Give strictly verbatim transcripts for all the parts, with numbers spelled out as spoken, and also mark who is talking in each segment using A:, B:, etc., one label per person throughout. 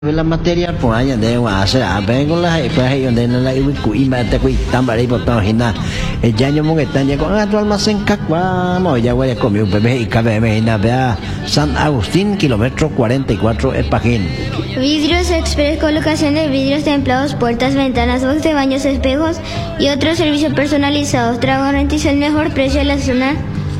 A: La materia por allá de hacer a ver con la pues donde no la ibu y mate que están ahí por todo hina el año mon están ya con tu almacén cacua mo ya voy a comer un bebé y cabe me hina vea San Agustín kilómetro cuarenta y cuatro Epajín.
B: Vidrios Express, colocación de vidrios templados, puertas, ventanas, box de baños, espejos y otros servicios personalizados. Trago garantiza el mejor precio de la zona.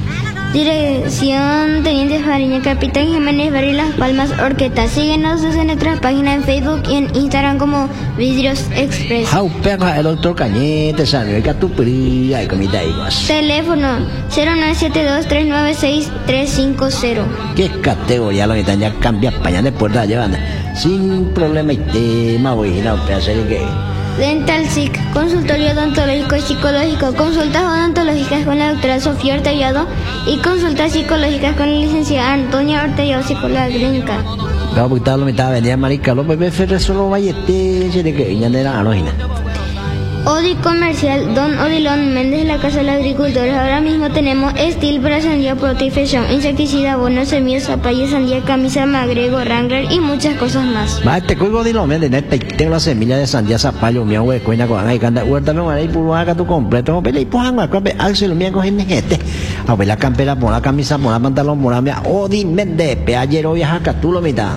B: Dirección Teniente Fariña, Capitán Jiménez, Barrio Las Palmas, Orqueta. Síguenos en nuestra página en Facebook y en Instagram como Vidrios Express.
A: Jau perra el doctor Cañete, sabe que tu pría y comida iguas.
B: Teléfono cero nueve siete dos tres nueve seis tres cinco cero.
A: ¿Qué categoría lo que ya cambia pañal de puerta llevan? Sin problema y tema voy a ir a hacer que
B: Dental S I C, consultorio odontológico y psicológico, consultas odontológicas con la doctora Sofía Ortellado y consultas psicológicas con la licenciada Antonia Ortellado, psicóloga clínica.
A: No, porque estaba lo mitad vendía marica, lo bebé Ferrer solo vayete, se de que ella no era anógina.
B: Odi Comercial, Don Odilon Méndez, la Casa de los Agricultores. Ahora mismo tenemos Steel para sandía, protección, insecticida, bonos, semillas, zapallas, sandía, camisa, magrego, wrangler y muchas cosas más.
A: Va, te cuido Odilon Méndez, neta, tengo la semilla de sandía, zapallo, miau, güey, cuina, con ahí, canta, huerta, me van a ir por acá tu completo, no pele, y pues, anga, crampe, axel, miau, cogen este. A ver la campera, pon la camisa, pon la pantalón, pon la mía, Odi Méndez, peallero, viaja, tú lo mitad.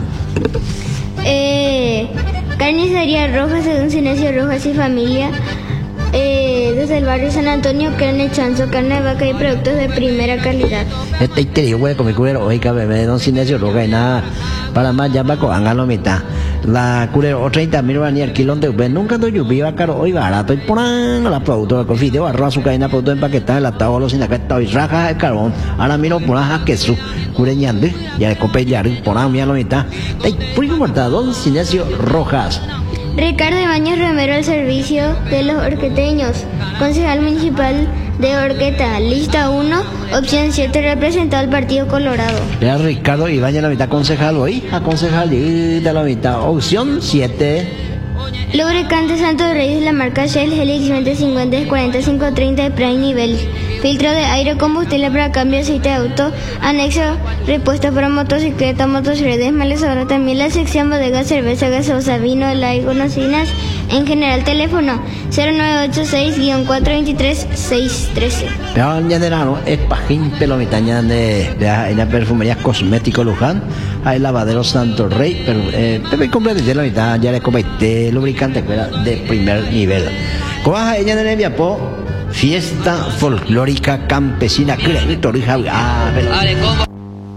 B: Eh... Carnicería Roja, según Sinesio Rojas y familia, eh, desde el barrio San Antonio, carne chanzo, carne de vaca y productos de primera calidad.
A: Este interior, güey, con mi culero, oiga, bebé, don Sinesio Rojas y nada, para más ya va con angalo mitad. La culero, o treinta mil ni el kilón de uve, nunca doy lluvia, caro, hoy barato, y ponen la productora con fideo, arroz, azúcar, cadena, producto empaquetado, el atado, los sinacatados y rajas de carbón, ahora miro por a queso, cureñando, ya le copé ya, ponan mi a la mitad, te puro guardado, don Sinesio Rojas.
B: Ricardo Ibáñez Romero, el servicio de los orqueteños, concejal municipal de Orqueta, lista uno, opción siete, representado al Partido Colorado.
A: Era Ricardo Ibáñez la mitad concejal hoy, a concejal de la mitad, opción siete.
B: Lubricante Santos Reyes, la marca Shell, Helix veinte cincuenta cuarenta y cinco treinta de Prime Nivel. Filtro de aire, combustible para cambio, aceite de auto, anexo, repuesto para motocicleta, motocicleta, desmalezadora. También la sección bodega, cerveza, gaseosa, vino, helado y golosinas. En general, teléfono cero nueve ocho seis cuatro dos tres seis uno tres.
A: Ya en general, es pajín pelomitaña de la perfumería cosmético Luján, hay lavadero Santo Rey, pero eh, te completo de la mitad, ya le comete lubricante de primer nivel. Cobaja ella en el Viapo. Fiesta folclórica campesina, crédito, ah, pero...